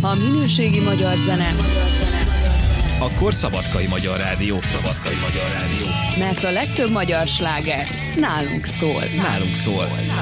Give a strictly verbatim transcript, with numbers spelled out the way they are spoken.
A minőségi magyar zene, akkor Szabadkai Magyar Rádió. Szabadkai Magyar Rádió. mert a legtöbb magyar sláger nálunk szól. Nálunk szól.